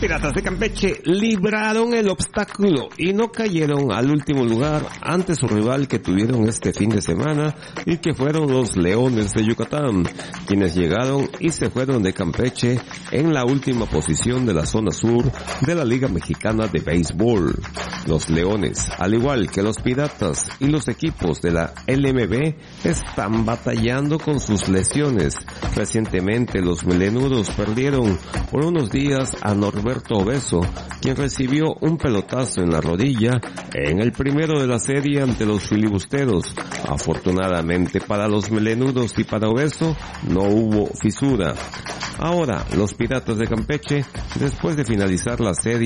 Piratas de Campeche libraron el obstáculo y no cayeron al último lugar ante su rival que tuvieron este fin de semana y que fueron los Leones de Yucatán, quienes llegaron y se fueron de Campeche en la última posición de la zona sur de la Liga Mexicana de Béisbol. Los Leones, al igual que los Piratas y los equipos de la LMB, están batallando con sus lesiones. Recientemente los melenudos perdieron por unos días a Norberto Obeso, quien recibió un pelotazo en la rodilla en el primero de la serie ante los filibusteros. Afortunadamente para los melenudos y para Obeso no hubo fisura. Ahora, los Piratas de Campeche, después de finalizar la serie